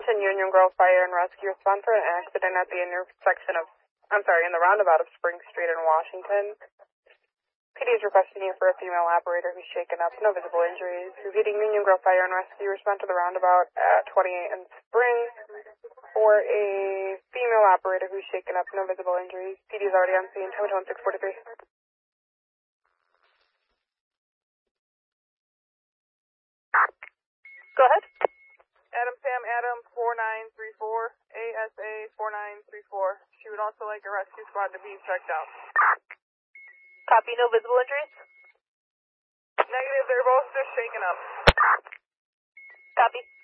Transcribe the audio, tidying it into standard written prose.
Union Grove Fire and Rescue respond for an accident at the intersection of, in the roundabout of Spring Street in Washington. PD is requesting you for a female operator who's shaken up, no visible injuries. Repeating, Union Grove Fire and Rescue respond to the roundabout at 28 and Spring for a female operator who's shaken up, no visible injuries. PD is already on scene, time 6:43. Go ahead. Adam Sam Adam 4934, ASA 4934. She would also like a rescue squad to be checked out. Copy, no visible injuries? Negative, they're both just shaken up. Copy.